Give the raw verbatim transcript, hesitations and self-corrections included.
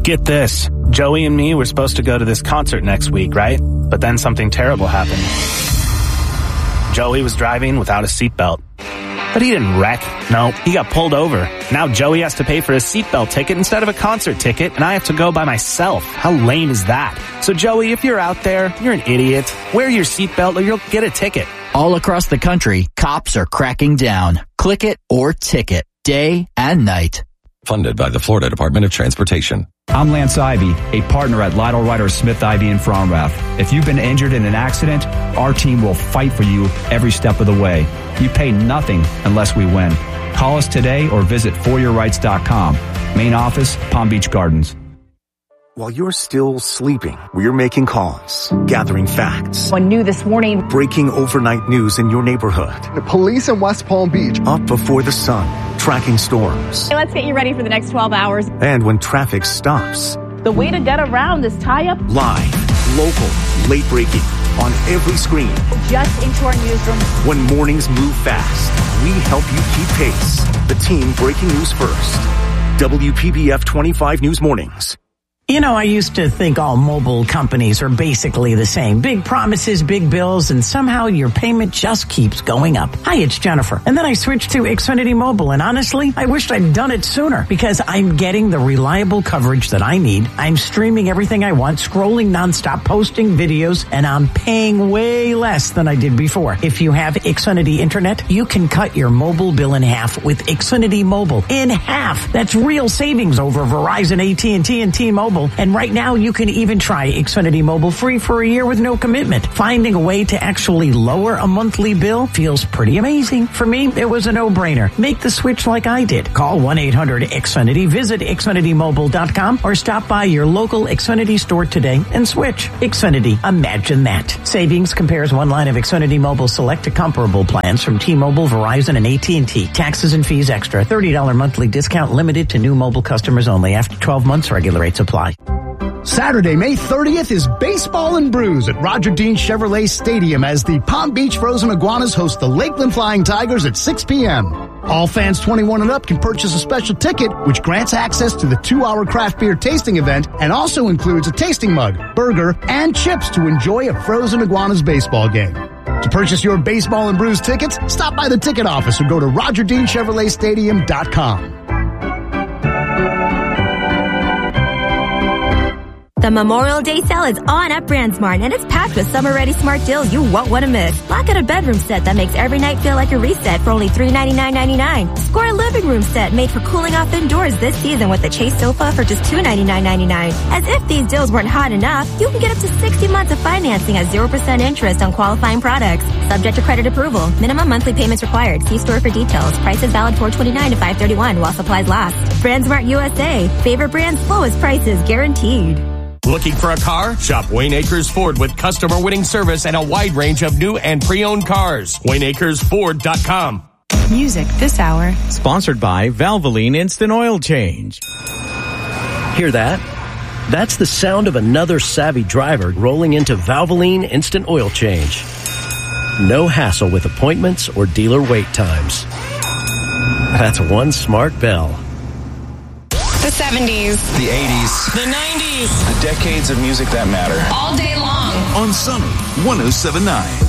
Get this. Joey and me were supposed to go to this concert next week, right? But then something terrible happened. Joey was driving without a seatbelt. But he didn't wreck. No, he got pulled over. Now Joey has to pay for his seatbelt ticket instead of a concert ticket, and I have to go by myself. How lame is that? So Joey, if you're out there, you're an idiot. Wear your seatbelt or you'll get a ticket. All across the country, cops are cracking down. Click it or ticket, day and night. Funded by the Florida Department of Transportation. I'm Lance Ivy, a partner at Lytle Ryder Smith Ivy in Fromrath. If you've been injured in an accident, our team will fight for you every step of the way. You pay nothing unless we win. Call us today or visit for your rights dot com. Main office, Palm Beach Gardens. While you're still sleeping, we're making calls, gathering facts. One new this morning. Breaking overnight news in your neighborhood. The police in West Palm Beach. Up before the sun, tracking storms. Hey, let's get you ready for the next twelve hours. And when traffic stops. The way to get around this tie-up. Live, local, late breaking, on every screen. Just into our newsroom. When mornings move fast, we help you keep pace. The team breaking news first. W P B F twenty-five News Mornings. You know, I used to think all mobile companies are basically the same. Big promises, big bills, and somehow your payment just keeps going up. Hi, it's Jennifer. And then I switched to Xfinity Mobile, and honestly, I wished I'd done it sooner because I'm getting the reliable coverage that I need. I'm streaming everything I want, scrolling nonstop, posting videos, and I'm paying way less than I did before. If you have Xfinity Internet, you can cut your mobile bill in half with Xfinity Mobile. In half! That's real savings over Verizon, A T and T, and T-Mobile. And right now, you can even try Xfinity Mobile free for a year with no commitment. Finding a way to actually lower a monthly bill feels pretty amazing. For me, it was a no-brainer. Make the switch like I did. Call one eight hundred X Finity, visit Xfinity Mobile dot com, or stop by your local Xfinity store today and switch. Xfinity, imagine that. Savings compares one line of Xfinity Mobile Select to comparable plans from T-Mobile, Verizon, and A T and T. Taxes and fees extra. thirty dollars monthly discount limited to new mobile customers only. After twelve months, regular rates apply. Saturday, May thirtieth is Baseball and Brews at Roger Dean Chevrolet Stadium as the Palm Beach Frozen Iguanas host the Lakeland Flying Tigers at six p.m. All fans twenty-one and up can purchase a special ticket, which grants access to the two-hour craft beer tasting event and also includes a tasting mug, burger, and chips to enjoy a Frozen Iguanas baseball game. To purchase your Baseball and Brews tickets, stop by the ticket office or go to roger dean chevrolet stadium dot com. The Memorial Day sale is on at BrandsMart, and it's packed with summer-ready smart deals you won't want to miss. Lock in a bedroom set that makes every night feel like a reset for only three hundred ninety-nine ninety-nine. Score a living room set made for cooling off indoors this season with the Chase sofa for just two hundred ninety-nine ninety-nine. As if these deals weren't hot enough, you can get up to sixty months of financing at zero percent interest on qualifying products. Subject to credit approval. Minimum monthly payments required. See store for details. Prices valid four twenty-nine to five thirty-one while supplies last. BrandsMart U S A. Favorite brands, lowest prices guaranteed. Looking for a car? Shop Wayne Acres Ford with customer-winning service and a wide range of new and pre-owned cars. Wayne Acres Ford dot com. Music this hour. Sponsored by Valvoline Instant Oil Change. Hear that? That's the sound of another savvy driver rolling into Valvoline Instant Oil Change. No hassle with appointments or dealer wait times. That's one smart bell. The seventies. The eighties. The nineties. The decades of music that matter. All day long. On Summer one oh seven point nine.